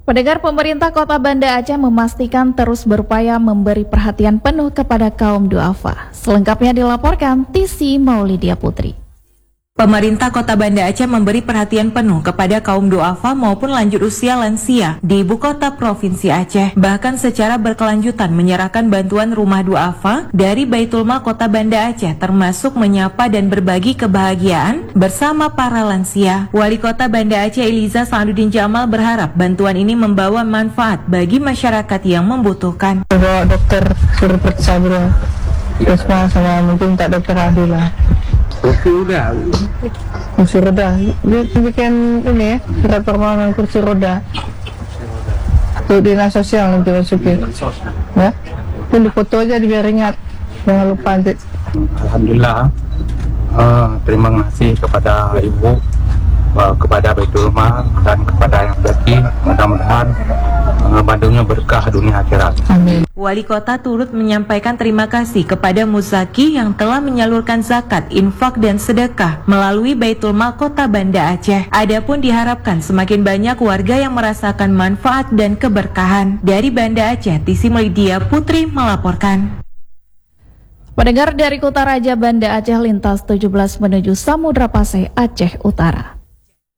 Pendengar, pemerintah Kota Banda Aceh memastikan terus berupaya memberi perhatian penuh kepada kaum duafa. Selengkapnya dilaporkan Tisi Maulidia Putri. Pemerintah Kota Banda Aceh memberi perhatian penuh kepada kaum duafa maupun lanjut usia lansia di ibu kota Provinsi Aceh. Bahkan secara berkelanjutan menyerahkan bantuan rumah duafa dari Baitul Mal Kota Banda Aceh, termasuk menyapa dan berbagi kebahagiaan bersama para lansia. Wali Kota Banda Aceh Eliza Sa'aduddin Jamal berharap bantuan ini membawa manfaat bagi masyarakat yang membutuhkan. Dokter Surpet Sabra, terus sama mungkin tak dokter Adil lah. Kursi roda. Dia bikin ini ya, surat permohonan kursi roda. Untuk dinas sosial nanti masukin. Ya, itu di foto aja biar ingat. Jangan lupa nanti. Alhamdulillah. Terima kasih kepada Ibu, kepada Baitul Mal dan kepada yang bagi. Mudah-mudahan Bandungnya berkah dunia akhirat. Amin. Wali Kota turut menyampaikan terima kasih kepada Muzaki yang telah menyalurkan zakat, infak dan sedekah melalui Baitul Mal Kota Banda Aceh. Adapun diharapkan semakin banyak warga yang merasakan manfaat dan keberkahan. Dari Banda Aceh, Tisi Maulidia Putri melaporkan. Pendengar, dari Kota Raja Banda Aceh lintas 17 menuju Samudra Pasai, Aceh Utara.